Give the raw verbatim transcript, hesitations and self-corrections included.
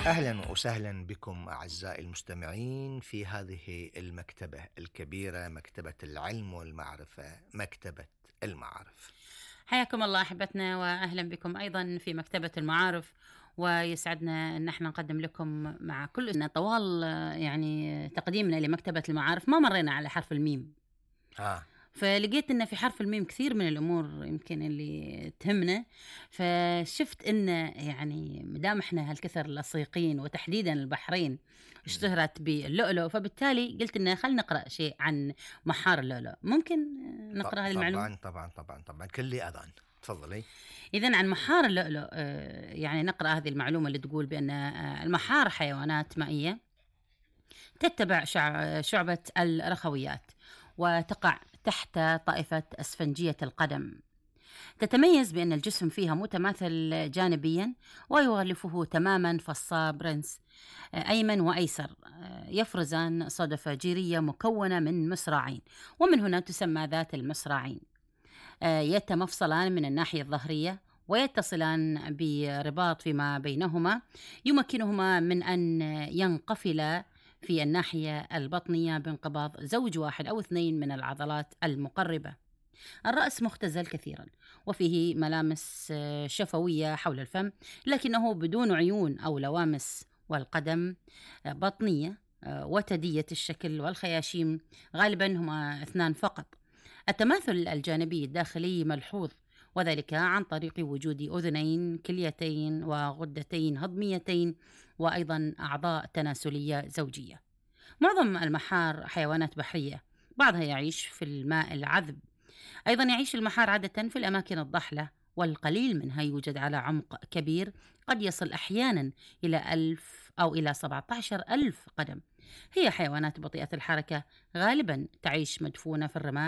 أهلا وسهلا بكم أعزائي المستمعين في هذه المكتبة الكبيرة، مكتبة العلم والمعرفة، مكتبة المعارف. حياكم الله أحبتنا وأهلا بكم أيضا في مكتبة المعارف، ويسعدنا أن احنا نقدم لكم مع كل طوال يعني تقديمنا لمكتبة المعارف ما مرينا على حرف الميم. آه. فلقيت إن في حرف الميم كثير من الأمور يمكن اللي تهمنا، فشفت إن يعني مدام إحنا هالكثر لصيقين وتحديدا البحرين مم. اشتهرت باللؤلؤ، فبالتالي قلت إن خلينا نقرأ شيء عن محار اللؤلؤ. ممكن ط- نقرأ هذه المعلومة؟ طبعا طبعا طبعا طبعا كلي أذان. تفضلي. إذن عن محار اللؤلؤ، آه، يعني نقرأ هذه المعلومة اللي تقول بأن آه، المحار حيوانات مائية تتبع شع- شعبة الرخويات، وتقع تحت طائفة أسفنجية القدم. تتميز بأن الجسم فيها متماثل جانبيا، ويغلفه تماما فصا برنس آه، أيمن وأيسر، آه، يفرزان صدفة جيرية مكونة من مصراعين، ومن هنا تسمى ذات المصراعين. آه، يتمفصلان من الناحية الظهرية ويتصلان برباط فيما بينهما يمكنهما من أن ينقفلا في الناحية البطنية بانقباض زوج واحد أو اثنين من العضلات المقربة. الرأس مختزل كثيرا، وفيه ملامس آه، شفوية حول الفم، لكنه بدون عيون أو لوامس. والقدم آه، بطنية آه، وتدية الشكل، والخياشيم غالبا هما اثنان فقط. التماثل الجانبي الداخلي ملحوظ، وذلك عن طريق وجود أذنين، كليتين، وغدتين هضميتين، وأيضا أعضاء تناسلية زوجية. معظم المحار حيوانات بحرية، بعضها يعيش في الماء العذب. أيضا يعيش المحار عادة في الأماكن الضحلة، والقليل منها يوجد على عمق كبير، قد يصل أحيانا إلى ألف أو إلى سبعة عشر ألف قدم. هي حيوانات بطيئة الحركة، غالبا تعيش مدفونة في الرمال